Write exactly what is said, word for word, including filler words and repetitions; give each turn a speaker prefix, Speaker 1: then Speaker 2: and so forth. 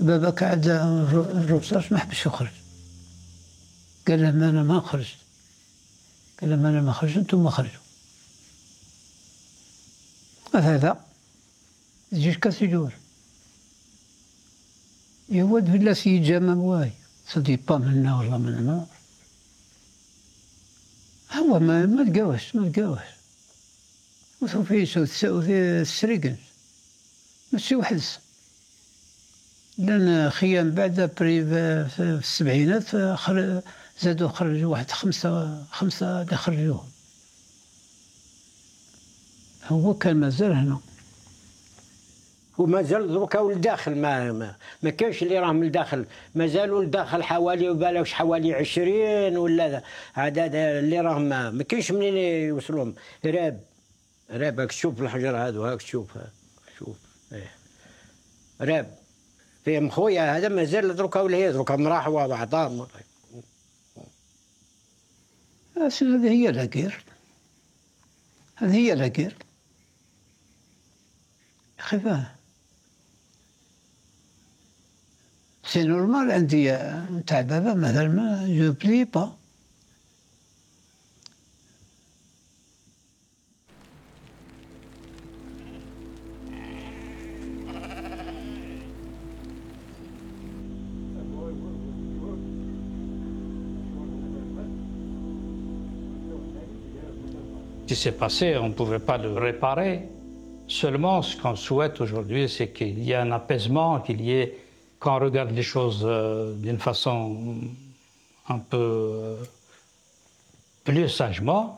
Speaker 1: باباك عاد الرصاص ما حبش يخرج، قال لهم انا ما خرجت، قال لهم انا ما خرجت انتم خرجوا. هذا الجيش كاس يدور يود ولا سيد جامع واي صدي با منا والله من هنا هو ما ما لقاوش ما لقاوش وثو فيه سو في السريقن ماشي وحدس، لأن خيام بعد بري في السبعينات زادوا خرجوا واحد خمسة خمسة اللي خرجوهم، هو كان مازال هنا
Speaker 2: ومازال دروكا ولداخل ما ما, ما كاينش اللي راهم لداخل، مازالوا لداخل حوالي وبالاوش حوالي عشرين ولا عدد اللي راهم ما, ما كاينش منين يوصلوهم. راب راب هاك تشوف الحجر هذا هاك تشوف شوف ايه راب فيهم خويا هذا مازال دروكا ولا هي دروكا مراح وعطام.
Speaker 1: هذه هي لاكير، هذه هي لاكير خفاه سي نورمال. عندي تاع بابا مثلا ما جو بلي با.
Speaker 3: Ce qui s'est passé, on ne pouvait pas le réparer. Seulement, ce qu'on souhaite aujourd'hui, c'est qu'il y ait un apaisement, qu'il y ait, quand on regarde les choses euh, d'une façon un peu euh, plus sagement,